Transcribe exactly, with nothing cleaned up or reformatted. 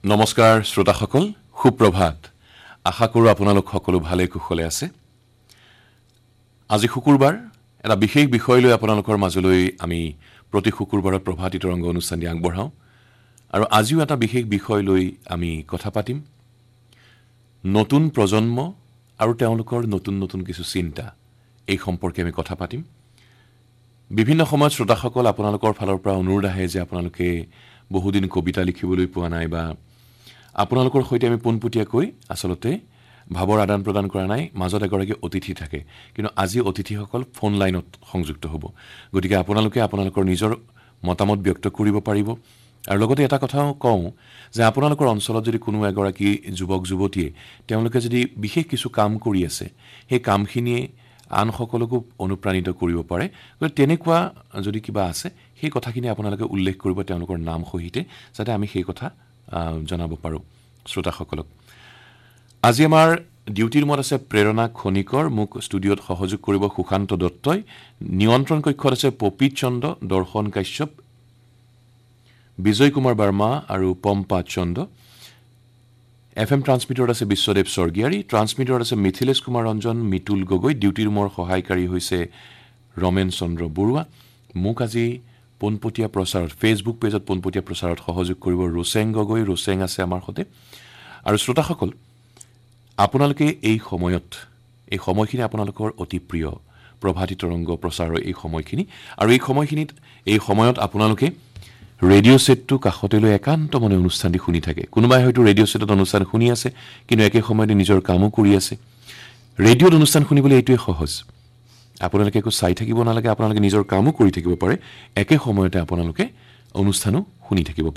নমস্কাৰ শ্ৰোতাসকল সুপ্ৰভাত আশা কৰো আপোনালোক সকলো ভালে কুশলে আছে আজি শুকুৰবাৰ এটা বিশেষ বিষয় লৈ আপোনালোকৰ মাজলৈ আমি প্ৰতি শুকুৰবাৰত প্ৰভাতী তৰংগ অনুষ্ঠান দি আগবঢ়াও আৰু আজিও এটা বিশেষ বিষয় লৈ আমি কথা পাতিম নতুন প্ৰজন্ম আৰু তেওঁলোকৰ নতুন নতুন কিছু চিন্তা এই সম্পৰ্কে আমি কথা পাতিম বিভিন্ন সময়ত শ্ৰোতাসকল আপোনালোকৰ ফালৰ পৰা অনুৰোধ আহে যে আপোনালোকে বহুদিন কবিতা লিখিবলৈ পোৱা নাই বা আপোনালোকৰ সৈতে আমি পোনপটীয়াকৈ আসলতে ভাৱৰ আদান প্ৰদান কৰা নাই মাজত এগৰাকী অতিথি থাকে কিন্তু আজি অতিথিসকল ফোন লাইনত সংযুক্ত হ'ব গতিকে আপোনালোকে আপোনালোকৰ নিজৰ মতামত ব্যক্ত কৰিব পাৰিব আৰু লগতে এটা কথাও কওঁ যে আপোনালোকৰ অঞ্চলত যদি কোনো এগৰাকী যুৱক যুৱতীয়ে তেওঁলোকে যদি বিশেষ কিছু কাম কৰি আছে সেই কামখিনিয়ে আন সকলকো অনুপ্ৰাণিত কৰিব পাৰে গতিকে তেনেকুৱা যদি কিবা আছে সেই কথাখিনি আপোনালোকে উল্লেখ কৰিব তেওঁলোকৰ নাম সহিতে যাতে আমি সেই কথা জনাব পাৰো শ্ৰোতাসকলক আজি আমাৰ ডিউটিৰ মত আছে প্ৰেৰণা খনিকৰ মোক ষ্টুডিঅত সহযোগ কৰিব সুশান্ত দত্তই নিয়ন্ত্ৰণ কক্ষত আছে পপি চন্দ্ৰ দৰ্শন কাশ্যপ বিজয় কুমাৰ বৰ্মা আৰু পম্পা চন্দ্ৰ এফএম ট্ৰান্সমিটাৰত আছে বিশ্বদেৱ স্বৰ্গীয়াৰী ট্ৰান্সমিটাৰত আছে মিথিলেশ কুমাৰ ৰঞ্জন মিতুল গগৈ ডিউটিৰ মোৰ সহায়কাৰী হৈছে ৰমেন চন্দ্ৰ বৰুৱা মোক আজি পোনপটীয়া প্ৰচাৰত ফেচবুক পেজত পোনপটীয়া প্ৰচাৰত সহযোগ কৰিব ৰোচেং গগৈ ৰোচেং আছে আমাৰ সৈতে আৰু শ্ৰোতাসকল আপোনালোকে এই সময়ত এই সময়খিনি আপোনালোকৰ অতি প্ৰিয় প্ৰভাতী তৰংগ প্ৰচাৰৰ এই সময়খিনি আৰু এই সময়খিনিত এই সময়ত আপোনালোকে ৰেডিঅ' সেটটো কাষতে লৈ একান্ত মনে অনুষ্ঠানটি শুনি থাকে কোনোবাই হয়তো ৰেডিঅ' সেটত অনুষ্ঠান শুনি আছে কিন্তু একে সময়তে নিজৰ কামো কৰি আছে ৰেডিঅ'ত অনুষ্ঠান শুনিবলৈ এইটোৱে সহজ আপোনালোকে একো চাই থাকিব নালাগে আপোনালোকে নিজৰ কামো কৰি থাকিব পাৰে একে সময়তে আপোনালোকে অনুষ্ঠানো শুনি থাকিব